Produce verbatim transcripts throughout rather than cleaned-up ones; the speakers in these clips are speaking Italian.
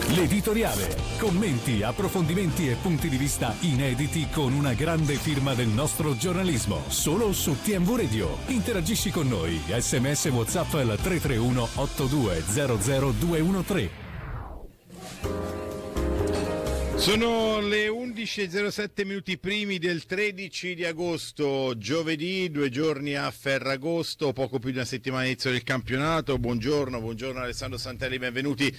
L'editoriale. Commenti, approfondimenti e punti di vista inediti con una grande firma del nostro giornalismo. Solo su T M V Radio. Interagisci con noi. Sms WhatsApp al tre tre uno otto due zero zero due uno tre. Sono le undici e zero sette minuti primi del tredici di agosto, giovedì, due giorni a Ferragosto, poco più di una settimana inizio del campionato. Buongiorno, buongiorno Alessandro Santelli, benvenuti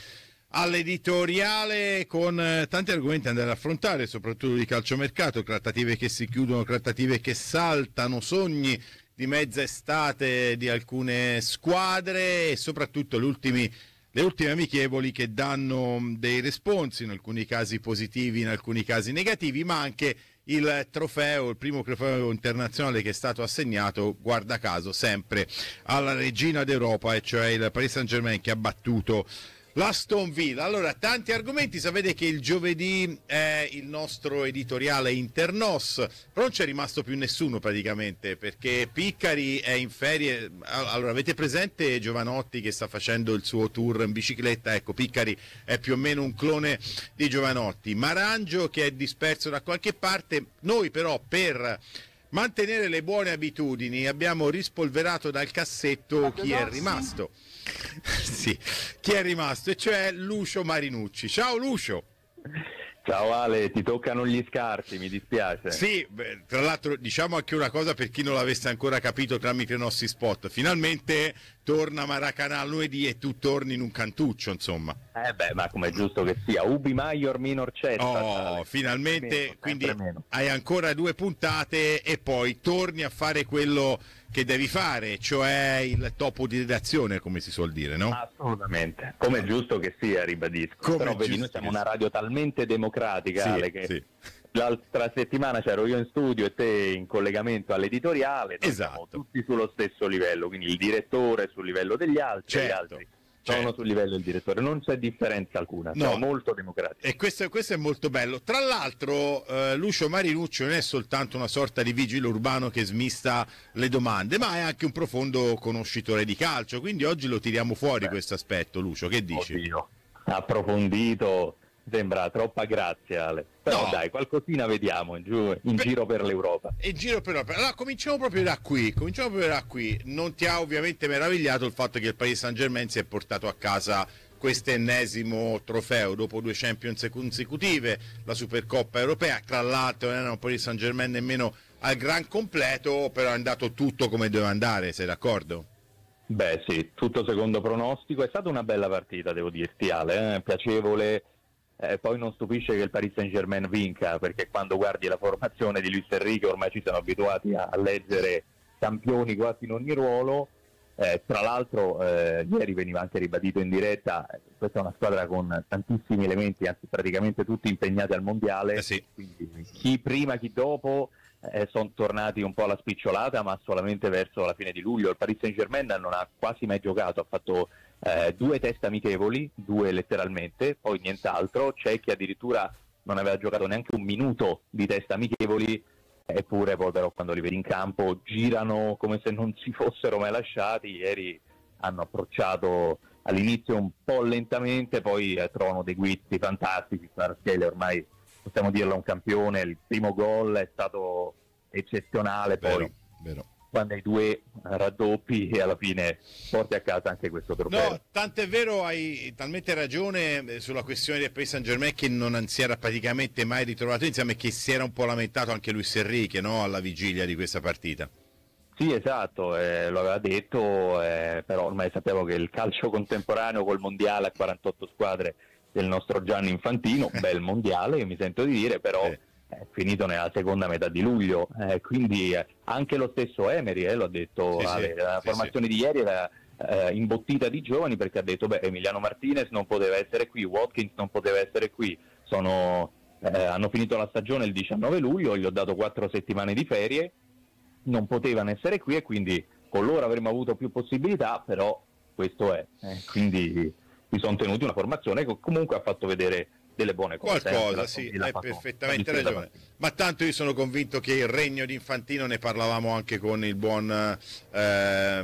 all'editoriale con eh, tanti argomenti da andare ad affrontare, soprattutto di calciomercato, trattative che si chiudono, trattative che saltano, sogni di mezza estate di alcune squadre e soprattutto le ultimi Le ultime amichevoli che danno dei responsi, in alcuni casi positivi, in alcuni casi negativi, ma anche il trofeo, il primo trofeo internazionale che è stato assegnato, guarda caso, sempre alla regina d'Europa, e cioè il Paris Saint-Germain, che ha battuto l'Aston Villa. Allora, tanti argomenti, sapete che il giovedì è il nostro editoriale Internos, però non c'è rimasto più nessuno praticamente, perché Piccari è in ferie. Allora, avete presente Giovanotti che sta facendo il suo tour in bicicletta? Ecco, Piccari è più o meno un clone di Giovanotti. Marangio che è disperso da qualche parte. Noi però, per mantenere le buone abitudini, abbiamo rispolverato dal cassetto chi è rimasto. Sì, chi è rimasto, e cioè Lucio Marinucci. Ciao Lucio. Ciao Ale, ti toccano gli scarti, mi dispiace. Sì, beh, tra l'altro diciamo anche una cosa per chi non l'avesse ancora capito tramite i nostri spot: finalmente torna Maracanã lunedì e tu torni in un cantuccio, insomma. Eh beh, ma come è giusto che sia, ubi maior minor cesta. Oh, finalmente, meno, quindi meno. Hai ancora due puntate e poi torni a fare quello che devi fare, cioè il topo di redazione, come si suol dire, no? Assolutamente, come è giusto che sia, ribadisco. Come Però vedi, noi siamo una radio talmente democratica, sì, Ale, che sì. l'altra settimana c'ero io in studio e te in collegamento all'editoriale. Noi Esatto. siamo tutti sullo stesso livello, quindi il direttore sul livello degli altri, Certo. gli altri Certo. sono sul livello del direttore, non c'è differenza alcuna, No. siamo molto democratici. E questo, questo è molto bello. Tra l'altro eh, Lucio Marinucci non è soltanto una sorta di vigile urbano che smista le domande, ma è anche un profondo conoscitore di calcio, quindi oggi lo tiriamo fuori. Beh, questo aspetto, Lucio, che dici? Oddio, approfondito, sembra troppa grazia, Ale. Però No. dai, qualcosina vediamo in, giù, in Beh, giro per l'Europa. In giro per l'Europa. Allora cominciamo proprio da qui, cominciamo proprio da qui. Non ti ha ovviamente meravigliato il fatto che il Paris Saint-Germain si è portato a casa questo ennesimo trofeo dopo due Champions consecutive, la Supercoppa europea. Tra l'altro non era un Paris Saint-Germain nemmeno al gran completo, però è andato tutto come doveva andare, sei d'accordo? Beh sì, tutto secondo pronostico, è stata una bella partita, devo dirti, Ale, eh? piacevole. Eh, poi non stupisce che il Paris Saint-Germain vinca, perché quando guardi la formazione di Luis Enrique ormai ci siamo abituati a, a leggere campioni quasi in ogni ruolo. Eh, tra l'altro eh, ieri veniva anche ribadito in diretta, eh, questa è una squadra con tantissimi elementi, anzi praticamente tutti impegnati al mondiale, eh sì. Quindi chi prima chi dopo eh, sono tornati un po' alla spicciolata, ma solamente verso la fine di luglio. Il Paris Saint-Germain non ha quasi mai giocato, ha fatto eh, due test amichevoli, due letteralmente, poi nient'altro. C'è chi addirittura non aveva giocato neanche un minuto di test amichevoli, eppure poi però quando li vedi in campo girano come se non si fossero mai lasciati. Ieri hanno approcciato all'inizio un po' lentamente, poi eh, trovano dei guizzi fantastici. Kvaratskhelia ormai possiamo dirlo è un campione, il primo gol è stato eccezionale, Vero, poi vero. quando hai due raddoppi e alla fine porti a casa anche questo trofeo. No, tant'è vero, hai talmente ragione sulla questione del Paris Saint-Germain che non si era praticamente mai ritrovato insieme e che si era un po' lamentato anche Luis Enrique, no? Alla vigilia di questa partita. Sì, esatto, eh, lo aveva detto, eh, però ormai sapevo che il calcio contemporaneo col mondiale a quarantotto squadre del nostro Gianni Infantino, bel mondiale, io mi sento di dire, però Eh. è finito nella seconda metà di luglio, eh, quindi eh, anche lo stesso Emery eh, l'ha detto, Sì, Ale, sì, la sì, formazione di ieri era eh, imbottita di giovani, perché ha detto beh, Emiliano Martinez non poteva essere qui, Watkins non poteva essere qui, sono, eh, hanno finito la stagione il diciannove luglio, gli ho dato quattro settimane di ferie, non potevano essere qui e quindi con loro avremmo avuto più possibilità, però questo è, eh, quindi si sono tenuti una formazione che comunque ha fatto vedere delle buone cose. Qualcosa, eh, sì, la hai fatto, perfettamente la ragione. Ma tanto io sono convinto che il regno di Infantino, ne parlavamo anche con il buon eh,